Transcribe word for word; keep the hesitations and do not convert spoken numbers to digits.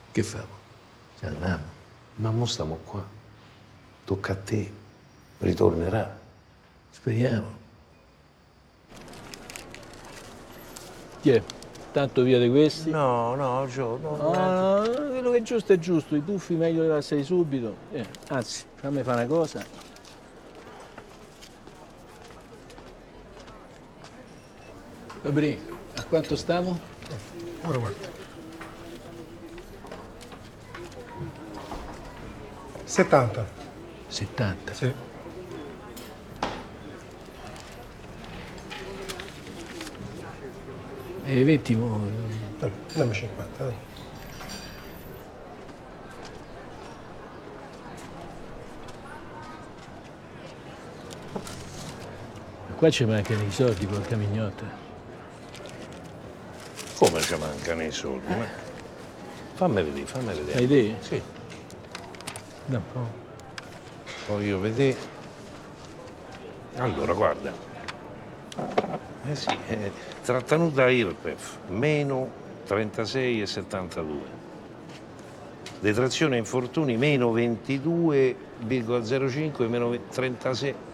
Che famo? Ci andiamo. Ma mo stiamo qua. Tocca a te. Ritornerà. Speriamo. Chi è? Tanto via di questi? No, no, Gio, no, No, no, no, quello che è giusto è giusto, i puffi meglio levarseli subito. Eh, anzi, fammi fare una cosa. Fabri, a quanto stiamo? Ora guarda. settanta. settanta. Sì. E venti mo... Vabbè, dammi cinquanta, dai. Qua ci mancano i soldi, porca mignotta. Come ci mancano i soldi? Ma... Fammi vedere, fammi vedere. Hai idee? Sì. Da un po'. Voglio vedere. Allora, guarda. Eh sì, eh, trattenuta I R P E F, meno trentasei virgola settantadue. Detrazione infortuni, meno ventidue virgola zero cinque, meno trentasei.